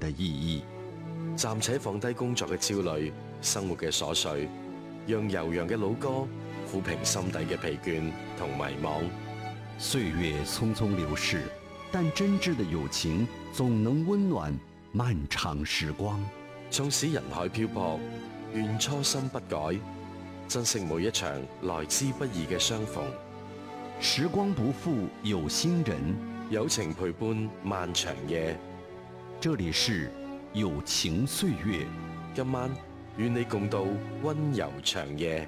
意義。 暫且放低工作嘅焦慮，生活嘅瑣碎，讓悠揚嘅老歌撫平心底嘅疲倦同迷惘。 歲月匆匆流逝，但真摯的友情總能溫暖漫長時光。 縱使人海漂泊，願初心不改，珍惜每一場來之不易嘅相逢。 時光不負有心人， 友情陪伴漫長夜。 這裡是友情歲月， 今晚與你共度溫柔長夜。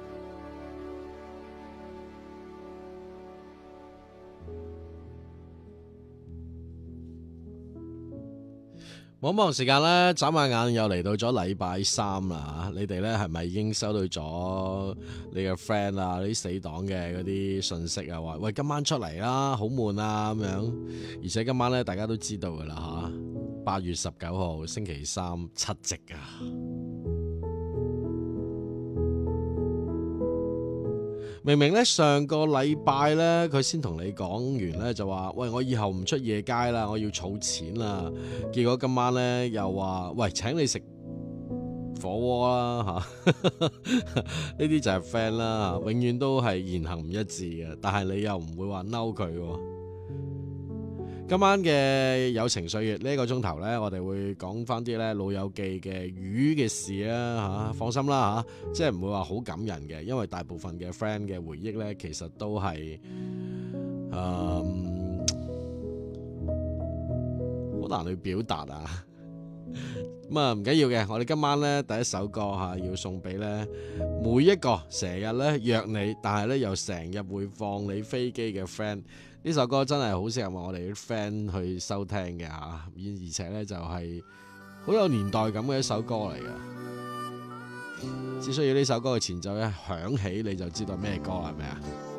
望望時間咧，眨下眼又嚟到咗禮拜三啦。你哋咧係咪已經收到咗你嘅 friend 啊、啲死黨嘅嗰啲信息啊？話喂，今晚出嚟啦，好悶啊咁樣。而且今晚咧，大家都知道噶啦嚇，8月19號星期三七夕啊。明明咧上個禮拜咧，佢先同你講完咧，就話喂，我以後唔出夜街啦，我要儲錢啦。結果今晚咧又話喂，請你食火鍋啦嚇，呢啲就係 friend 啦，永遠都係言行唔一致嘅，但係你又唔會話嬲佢喎。今晚嘅友情歲月呢個鐘頭呢，我哋會講翻啲咧老友記嘅魚嘅事啦嚇，放心啦嚇，即係唔會話好感人嘅，因為大部分嘅 friend 嘅回憶呢，其實都係好難去表達啊。咁啊唔緊要嘅，我哋今晚呢第一首歌嚇要送俾呢每一個成日呢約你，但係呢又成日會放你飛機嘅 friend。呢首歌真係好適合我哋啲 friend 去收聽嘅嚇，而且呢就係好有年代感嘅一首歌嚟嘅。只需要呢首歌嘅前奏一響起，你就知道咩歌係咪啊？